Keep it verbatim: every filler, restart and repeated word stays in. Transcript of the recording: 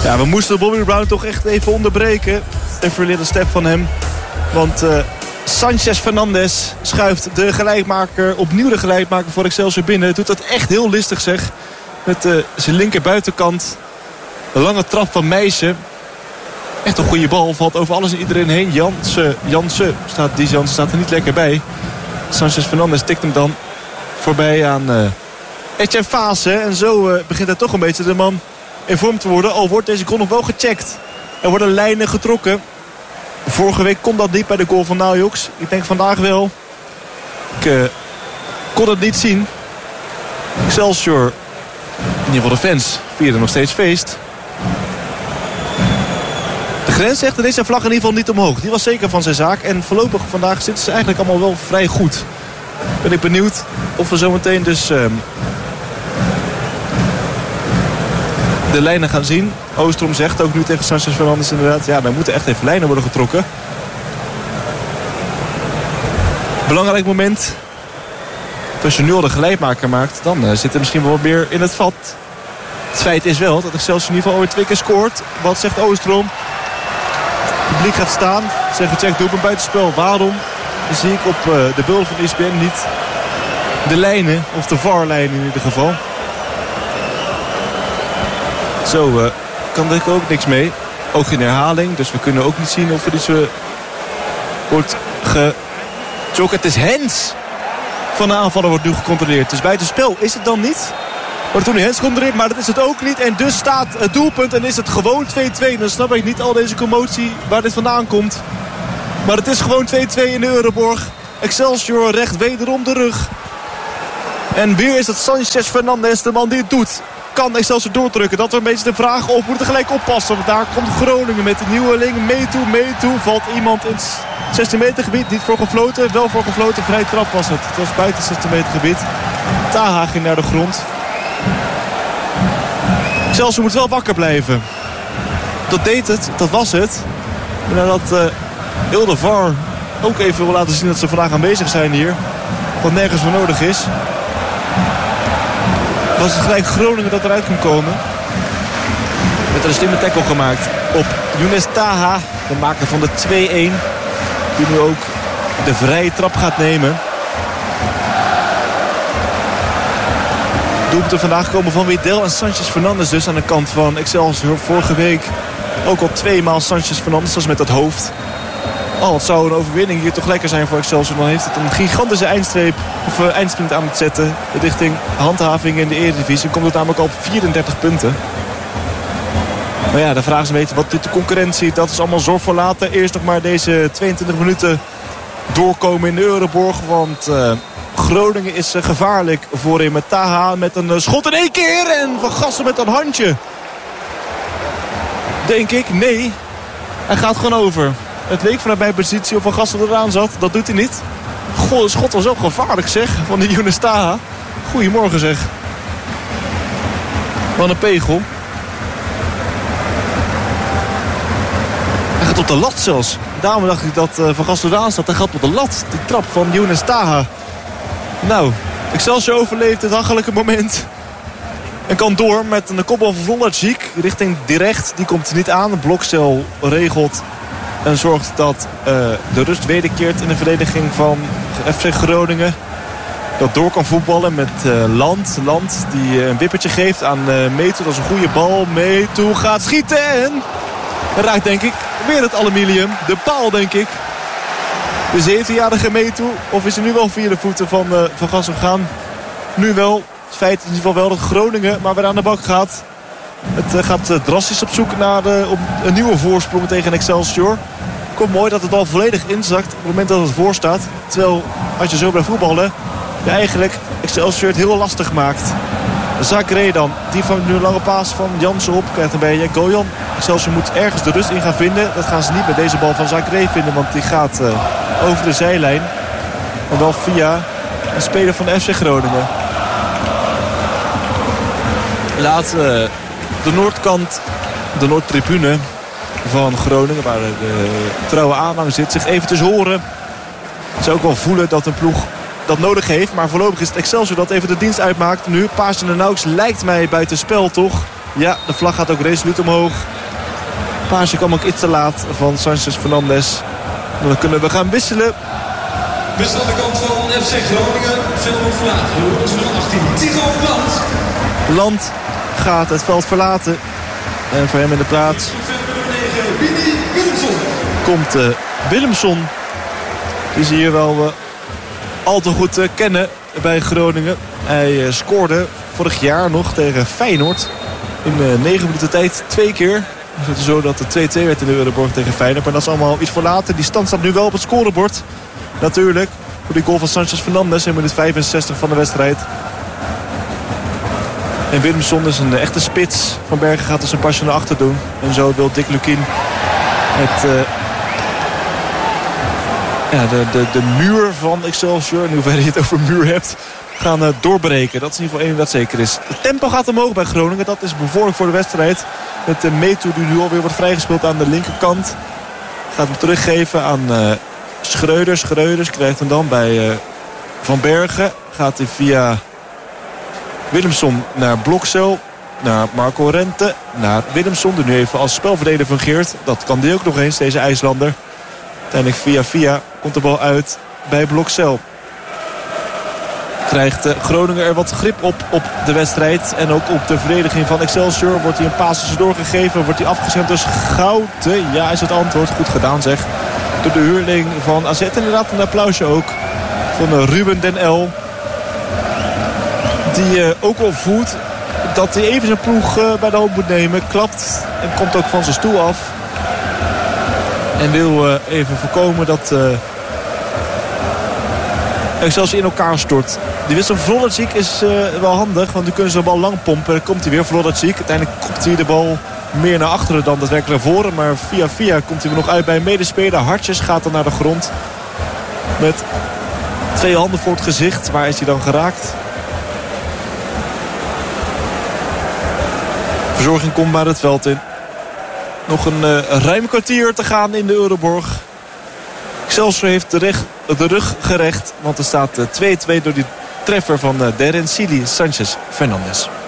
Ja, we moesten Bobby Brown toch echt even onderbreken. Een verleerde step van hem. Want uh, Sanchez Fernandez schuift de gelijkmaker, opnieuw de gelijkmaker voor Excelsior binnen. Doet dat echt heel listig, zeg. Met uh, zijn linker buitenkant. Een lange trap van Meijsen. Echt een goede bal. Valt over alles en iedereen heen. Jansen, Jansen staat, die Jansen staat er niet lekker bij. Sanchez Fernandez tikt hem dan voorbij aan uh, Etienne Fase. En zo uh, begint hij toch een beetje de man in vorm te worden. Al wordt deze goal nog wel gecheckt. Er worden lijnen getrokken. Vorige week kon dat niet bij de goal van Najoks. Ik denk vandaag wel. Ik uh, kon het niet zien. Excelsior, in ieder geval de fans, vieren nog steeds feest. De grensrechter is zijn vlag in ieder geval niet omhoog. Die was zeker van zijn zaak. En voorlopig vandaag zitten ze eigenlijk allemaal wel vrij goed. Ben ik benieuwd of we zometeen dus uh, de lijnen gaan zien. Oostrom zegt ook nu tegen Sanchez Fernandez inderdaad. Ja, daar moeten echt even lijnen worden getrokken. Belangrijk moment. Als je nu al de gelijkmaker maakt, dan uh, zit er misschien wel wat meer in het vat. Het feit is wel dat Excelsior in ieder geval ooit twee keer scoort. Wat zegt Oostrom? Het publiek gaat staan. Zeggen check, doe op een buitenspel. Waarom? Dan zie ik op uh, de beelden van E S P N niet de lijnen. Of de V A R-lijnen in ieder geval. Zo uh, kan er ook niks mee. Ook geen herhaling. Dus we kunnen ook niet zien of er iets uh, wordt gechokt. Het is Hens van de aanvaller wordt nu gecontroleerd. Dus buitenspel is het dan niet. Wordt toen Hens gecontroleerd, maar dat is het ook niet. En dus staat het doelpunt en is het gewoon twee-twee. Dan snap ik niet al deze commotie waar dit vandaan komt. Maar het is gewoon twee-twee in de Euroborg. Excelsior recht wederom de rug. En weer is het Sanchez Fernandez de man die het doet. Kan Excelsior doordrukken? Dat is een beetje de vraag. Of moet er gelijk oppassen? Want daar komt Groningen met de nieuweling. Meetoe, Meetoe. Valt iemand in het zestien meter gebied. Niet voor gefloten. Wel voor gefloten. Vrij trap was het. Het was buiten het zestien meter gebied. Taha ging naar de grond. Excelsior moet wel wakker blijven. Dat deed het. Dat was het. En nadat uh, heel de V A R ook even wil laten zien dat ze vandaag aanwezig zijn hier. Wat nergens voor nodig is. Was het gelijk Groningen dat eruit kon komen. Met een slimme tackle gemaakt op Younes Taha. De maker van de twee-een. Die nu ook de vrije trap gaat nemen. Doelpunten vandaag komen van Widel en Sanchez Fernandez dus aan de kant van Excelsior. Vorige week ook al tweemaal Sanchez Fernandez. Dat is met dat hoofd. Oh, het zou een overwinning hier toch lekker zijn voor Excelsior. Dan heeft het een gigantische eindstreep of uh, eindsprint aan het zetten richting handhaving in de Eredivisie. Komt het namelijk al op vierendertig punten. Maar ja, de vraag is een beetje wat doet de concurrentie. Dat is allemaal zorg voor later. Eerst nog maar deze tweeëntwintig minuten doorkomen in de Euroborg. Want uh, Groningen is uh, gevaarlijk voorin met Taha met een uh, schot in één keer. En Van Gassen met een handje. Denk ik, nee. Hij gaat gewoon over. Het leek vanuit mijn positie of Van Gassen eraan zat. Dat doet hij niet. Goh, de schot was ook gevaarlijk zeg. Van die Younes Taha. Goedemorgen zeg. Wat een pegel. Hij gaat op de lat zelfs. Daarom dacht ik dat uh, Van Gassen eraan zat. Hij gaat op de lat. Die trap van Younes Taha. Nou, Excelsior overleeft dit hachelijke moment. En kan door met een kopbal van Vlondertziek richting Direct. Die komt er niet aan. De blokstel regelt en zorgt dat uh, de rust wederkeert in de verdediging van F C Groningen. Dat door kan voetballen met uh, Land. Land die uh, een wippertje geeft aan uh, Meetoe. Dat is een goede bal. Meetoe gaat schieten en raakt denk ik weer het aluminium. De paal denk ik. De zeventienjarige Meetoe. Of is er nu wel via de voeten van uh, Van Gassen gegaan? Nu wel. Het feit is in ieder geval wel dat Groningen maar weer aan de bak gaat. Het uh, gaat uh, drastisch op zoek naar uh, op een nieuwe voorsprong tegen Excelsior. Komt mooi dat het al volledig inzakt op het moment dat het voor staat. Terwijl als je zo blijft voetballen, je eigenlijk Excelsior het heel lastig maakt. Zagré dan, die van nu een lange paas van Jansen op. Krijgt een beetje Gojan. Excelsior moet ergens de rust in gaan vinden. Dat gaan ze niet met deze bal van Zagré vinden, want die gaat uh, over de zijlijn. En wel via een speler van F C Groningen. Laat uh, de noordkant, de noordtribune van Groningen, waar de trouwe aanhang zit, zich eventjes horen. Ze ook wel voelen dat een ploeg dat nodig heeft. Maar voorlopig is het Excelsior dat even de dienst uitmaakt. Nu, Paas en de Nauks lijkt mij buiten spel toch. Ja, de vlag gaat ook resoluut omhoog. Paasje kwam ook iets te laat van Sanchez Fernandes. Dan kunnen we gaan wisselen. Wissel aan de kant van F C Groningen. Veld wordt verlaten. Nummer achttien, Tigo Land. Land gaat het veld verlaten. En voor hem in de plaats komt uh, Willemson. Die ze hier wel uh, al te goed uh, kennen bij Groningen. Hij uh, scoorde vorig jaar nog tegen Feyenoord. In uh, negen minuten tijd twee keer. Het is zo dat het twee-twee werd in de Euroborg tegen Feyenoord. Maar dat is allemaal iets voor later. Die stand staat nu wel op het scorebord. Natuurlijk. Voor die goal van Sanchez Fernandes in minuut vijfenzestig van de wedstrijd. En Willemson is een echte spits. Van Bergen gaat dus een pasje naar achter doen. En zo wil Dick Lukien het, uh, ja, de, de, de muur van Excelsior, in hoeverre je het over muur hebt, gaan uh, doorbreken. Dat is in ieder geval één dat zeker is. Het tempo gaat omhoog bij Groningen. Dat is bevorderlijk voor de wedstrijd. Met de Meto die nu alweer wordt vrijgespeeld aan de linkerkant. Gaat hem teruggeven aan uh, Schreuders. Schreuders krijgt hem dan bij uh, Van Bergen. Gaat hij via Willemson naar Blokcel. Naar Marco Rente. Naar Willemson, die nu even als spelverdeler fungeert. Dat kan die ook nog eens, deze IJslander. Uiteindelijk via via komt de bal uit bij Blokcel. Krijgt Groningen er wat grip op op de wedstrijd. En ook op de verdediging van Excelsior. Wordt hij een paas tussendoor gegeven. Wordt hij afgezet door Schouten. Ja, is het antwoord. Goed gedaan zeg. Door de huurling van A Z. Inderdaad een applausje ook. Van Ruben Den L. Die uh, ook al voelt dat hij even zijn ploeg uh, bij de hand moet nemen. Klapt en komt ook van zijn stoel af. En wil uh, even voorkomen dat uh, Excelsior in elkaar stort. Die wissel van Vlodacik is uh, wel handig. Want nu kunnen ze de bal lang pompen. Dan komt hij weer Vlodacik. Uiteindelijk komt hij de bal meer naar achteren dan daadwerkelijk naar voren. Maar via via komt hij er nog uit bij een medespeler. Hartjes gaat dan naar de grond. Met twee handen voor het gezicht. Waar is hij dan geraakt? Verzorging komt maar het veld in. Nog een uh, ruim kwartier te gaan in de Euroborg. Excelsior heeft de, reg, de rug gerecht. Want er staat twee-twee door die treffer van uh, Derencili Sanchez Fernandes.